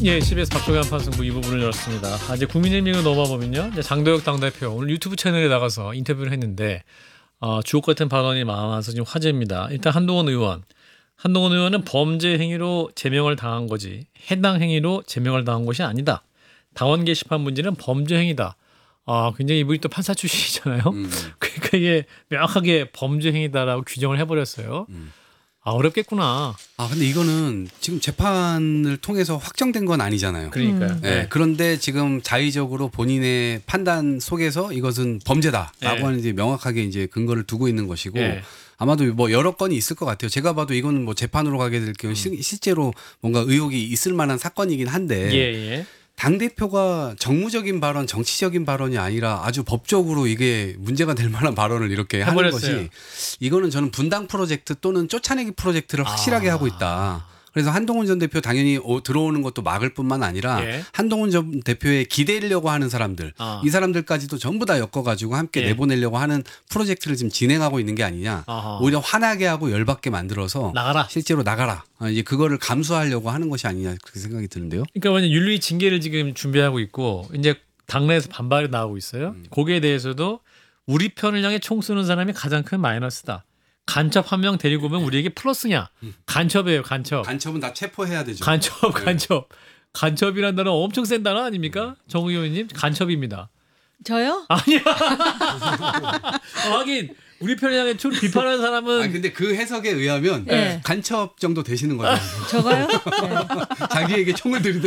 예, CBS 박종현 판승부 이 부분을 열었습니다. 이제 국민의힘으로 넘어가보면요. 이제 장도혁 당대표 오늘 유튜브 채널에 나가서 인터뷰를 했는데 주옥 같은 발언이 많아서 지금 화제입니다. 일단 한동훈 의원은 범죄 행위로 제명을 당한 거지 해당 행위로 제명을 당한 것이 아니다. 당원 게시판 문제는 범죄 행위다. 굉장히 이분이 또 판사 출신이잖아요. 그러니까 이게 명확하게 범죄 행위다라고 규정을 해버렸어요. 어렵겠구나. 근데 이거는 지금 재판을 통해서 확정된 건 아니잖아요. 그러니까요. 네. 그런데 지금 자의적으로 본인의 판단 속에서 이것은 범죄다라고 하는 이제 명확하게 이제 근거를 두고 있는 것이고 아마도 뭐 여러 건이 있을 것 같아요. 제가 봐도 이거는 뭐 재판으로 가게 될 경우 실제로 뭔가 의혹이 있을 만한 사건이긴 한데 예. 당대표가 정무적인 발언, 정치적인 발언이 아니라 아주 법적으로 이게 문제가 될 만한 발언을 이렇게 하는 것이 이거는 저는 분당 프로젝트 또는 쫓아내기 프로젝트를 확실하게 하고 있다. 그래서 한동훈 전 대표 당연히 들어오는 것도 막을 뿐만 아니라 한동훈 전 대표에 기대려고 하는 사람들 이 사람들까지도 전부 다 엮어가지고 함께 내보내려고 하는 프로젝트를 지금 진행하고 있는 게 아니냐. 오히려 화나게 하고 열받게 만들어서 나가라. 실제로 나가라. 이제 그거를 감수하려고 하는 것이 아니냐 그렇게 생각이 드는데요. 그러니까 완전 윤리 징계를 지금 준비하고 있고 이제 당내에서 반발이 나오고 있어요. 거기에 대해서도 우리 편을 향해 총 쏘는 사람이 가장 큰 마이너스다. 간첩 한 명 데리고 오면 우리에게 플러스냐? 간첩이에요, 간첩. 간첩은 다 체포해야 되죠. 간첩. 간첩이라는 단어 엄청 센 단어 아닙니까? 정 의원님, 간첩입니다. 저요? 아니야. 하긴 우리 편을 향해 좀 비판하는 사람은. 근데 그 해석에 의하면 간첩 정도 되시는 거죠. 저가요? 네. 자기에게 총을 들이대.